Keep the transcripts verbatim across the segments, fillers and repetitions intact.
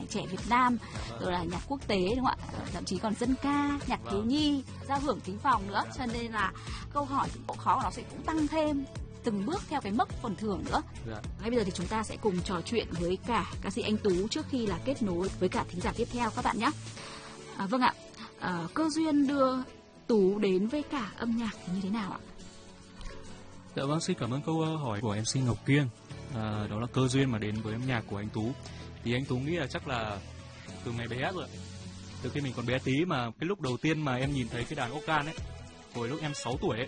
trẻ Việt Nam, rồi là nhạc quốc tế đúng không ạ? Thậm chí còn dân ca, nhạc thiếu nhi, giao hưởng thính phòng nữa. Cho nên là câu hỏi độ khó của nó sẽ cũng tăng thêm từng bước theo cái mốc phần thưởng nữa. Dạ. Ngay bây giờ thì chúng ta sẽ cùng trò chuyện với cả ca sĩ Anh Tú trước khi là kết nối với cả thính giả tiếp theo các bạn nhé. À, vâng ạ, à, cơ duyên đưa Tú đến với cả âm nhạc thì như thế nào ạ? Dạ vâng, xin cảm ơn câu hỏi của em xê Ngọc Kiên. À, đó là cơ duyên mà đến với âm nhạc của anh Tú. Thì anh Tú nghĩ là chắc là từ ngày bé rồi, từ khi mình còn bé tí mà cái lúc đầu tiên mà em nhìn thấy cái đàn organ ấy, hồi lúc em sáu tuổi ấy,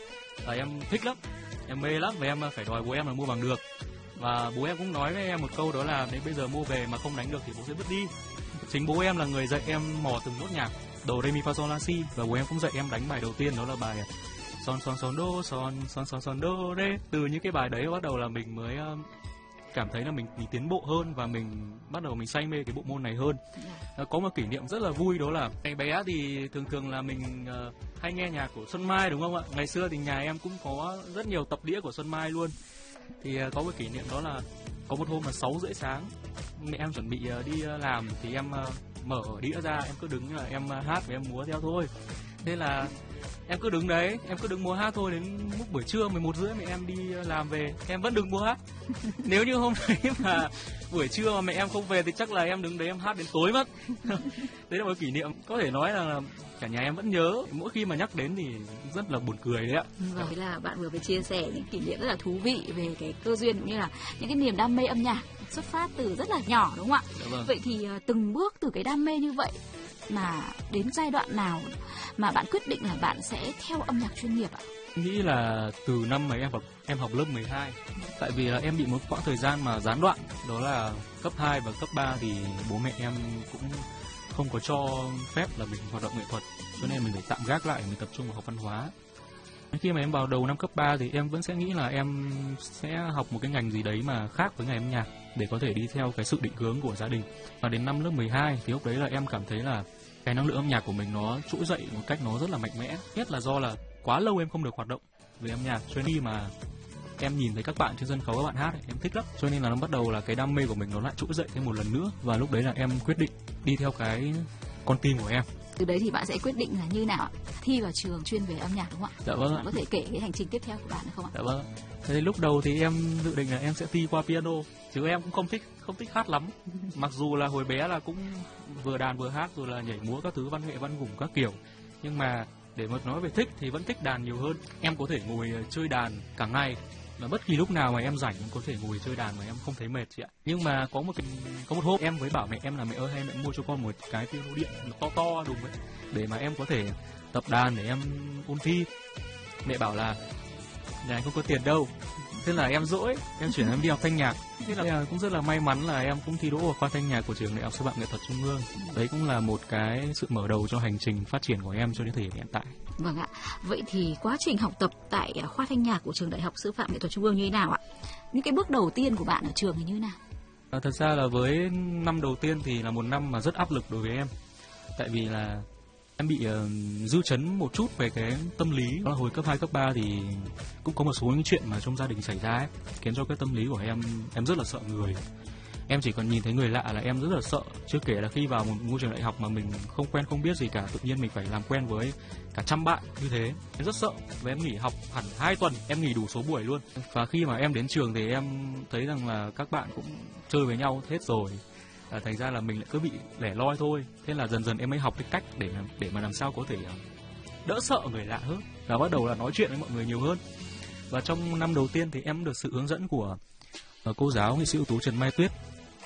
là em thích lắm, em mê lắm và em phải đòi bố em là mua bằng được. Và bố em cũng nói với em một câu đó là nếu bây giờ mua về mà không đánh được thì bố sẽ vứt đi. Chính bố em là người dạy em mò từng nốt nhạc đồ re mi fa sol la si, và bố em cũng dạy em đánh bài đầu tiên đó là bài son son son do son son son son do re. Từ những cái bài đấy bắt đầu là mình mới um, cảm thấy là mình mình tiến bộ hơn và mình bắt đầu mình say mê cái bộ môn này hơn. À, có một kỷ niệm rất là vui đó là ngày bé thì thường thường là mình uh, hay nghe nhạc của Xuân Mai đúng không ạ? Ngày xưa thì nhà em cũng có rất nhiều tập đĩa của Xuân Mai luôn. Thì uh, có một kỷ niệm đó là có một hôm là sáu rưỡi sáng mẹ em chuẩn bị uh, đi uh, làm thì em uh, mở đĩa ra, em cứ đứng là em uh, hát và em múa theo thôi. Thế là em cứ đứng đấy, em cứ đứng múa hát thôi, đến lúc buổi trưa mười một rưỡi mẹ em đi làm về, em vẫn đứng múa hát. Nếu như hôm đấy mà buổi trưa mà mẹ em không về thì chắc là em đứng đấy em hát đến tối mất. Đấy là một kỷ niệm có thể nói là cả nhà em vẫn nhớ, mỗi khi mà nhắc đến thì rất là buồn cười đấy ạ. Và thế là bạn vừa mới chia sẻ những kỷ niệm rất là thú vị về cái cơ duyên cũng như là những cái niềm đam mê âm nhạc xuất phát từ rất là nhỏ đúng không ạ? Dạ vâng. Vậy thì từng bước từ cái đam mê như vậy mà đến giai đoạn nào mà bạn quyết định là bạn sẽ theo âm nhạc chuyên nghiệp ạ? Nghĩ là từ năm mà em học em học lớp mười hai, tại vì là em bị một quãng thời gian mà gián đoạn, đó là cấp hai và cấp ba thì bố mẹ em cũng không có cho phép là mình hoạt động nghệ thuật, cho nên mình phải tạm gác lại, mình tập trung vào học văn hóa. Khi mà em vào đầu năm cấp ba thì em vẫn sẽ nghĩ là em sẽ học một cái ngành gì đấy mà khác với ngành âm nhạc để có thể đi theo cái sự định hướng của gia đình. Và đến năm lớp mười hai thì lúc đấy là em cảm thấy là cái năng lượng âm nhạc của mình nó trỗi dậy một cách nó rất là mạnh mẽ. Nhất là do là quá lâu em không được hoạt động về âm nhạc, cho nên khi mà em nhìn thấy các bạn trên sân khấu các bạn hát em thích lắm, cho nên là nó bắt đầu là cái đam mê của mình nó lại trỗi dậy thêm một lần nữa, và lúc đấy là em quyết định đi theo cái con tim của em. Từ đấy thì bạn sẽ quyết định là như nào ạ? Thi vào trường chuyên về âm nhạc đúng không ạ? Dạ vâng. Bạn có thể kể cái hành trình tiếp theo của bạn được không ạ? Dạ vâng. Thế lúc đầu thì em dự định là em sẽ thi qua piano, chứ em cũng không thích không thích hát lắm. Mặc dù là hồi bé là cũng vừa đàn vừa hát rồi là nhảy múa các thứ, văn nghệ văn gủng các kiểu, nhưng mà để mà nói về thích thì vẫn thích đàn nhiều hơn. Em có thể ngồi chơi đàn cả ngày, và bất kỳ lúc nào mà em rảnh em có thể ngồi chơi đàn mà em không thấy mệt chị ạ. Nhưng mà có một cái, có một hôm em mới bảo mẹ em là mẹ ơi hay mẹ mua cho con một cái piano điện to to đùng ấy, để mà em có thể tập đàn để em ôn thi. Mẹ bảo là nhà anh không có tiền đâu. Thế là em dỗi, em chuyển em đi học thanh nhạc. Thế là cũng rất là may mắn là em cũng thi đỗ vào khoa thanh nhạc của trường Đại học Sư phạm Nghệ thuật Trung ương. Đấy cũng là một cái sự mở đầu cho hành trình phát triển của em cho đến thời điểm hiện tại. Vâng ạ. Vậy thì quá trình học tập tại khoa thanh nhạc của trường Đại học Sư phạm Nghệ thuật Trung ương như thế nào ạ? Những cái bước đầu tiên của bạn ở trường thì như thế nào? À, thật ra là với năm đầu tiên thì là một năm mà rất áp lực đối với em. Tại vì là em bị uh, dư chấn một chút về cái tâm lý. Đó là hồi cấp hai, cấp ba thì cũng có một số những chuyện mà trong gia đình xảy ra ấy, khiến cho cái tâm lý của em em rất là sợ người. Em chỉ còn nhìn thấy người lạ là em rất là sợ. Chưa kể là khi vào một môi trường đại học mà mình không quen không biết gì cả, tự nhiên mình phải làm quen với cả trăm bạn như thế, em rất sợ. Và em nghỉ học hẳn hai tuần, em nghỉ đủ số buổi luôn. Và khi mà em đến trường thì em thấy rằng là các bạn cũng chơi với nhau hết rồi. À, thành ra là mình lại cứ bị lẻ loi thôi. Thế là dần dần em mới học cái cách để để mà làm sao có thể đỡ sợ người lạ hơn, và bắt đầu là nói chuyện với mọi người nhiều hơn. Và trong năm đầu tiên thì em được sự hướng dẫn của uh, cô giáo nghệ sĩ ưu tú Trần Mai Tuyết.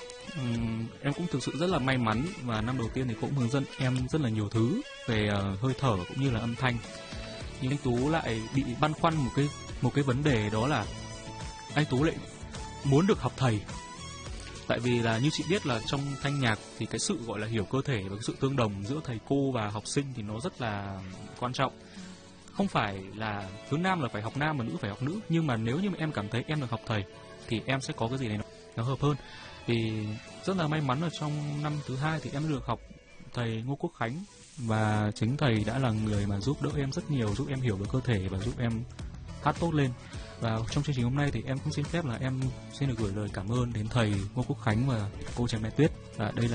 Um, em cũng thực sự rất là may mắn, và năm đầu tiên thì cũng hướng dẫn em rất là nhiều thứ về uh, hơi thở cũng như là âm thanh. Nhưng anh Tú lại bị băn khoăn một cái một cái vấn đề, đó là anh Tú lại muốn được học thầy. Tại vì là như chị biết là trong thanh nhạc thì cái sự gọi là hiểu cơ thể và cái sự tương đồng giữa thầy cô và học sinh thì nó rất là quan trọng. Không phải là thứ nam là phải học nam mà nữ phải học nữ, nhưng mà nếu như mà em cảm thấy em được học thầy thì em sẽ có cái gì đấy nó hợp hơn. Thì rất là may mắn là trong năm thứ hai thì em được học thầy Ngô Quốc Khánh, và chính thầy đã là người mà giúp đỡ em rất nhiều, giúp em hiểu về cơ thể và giúp em hát tốt lên. Và trong chương trình hôm nay thì em cũng xin phép là em xin được gửi lời cảm ơn đến thầy Ngô Quốc Khánh và cô Trần Mai Tuyết. Và đây là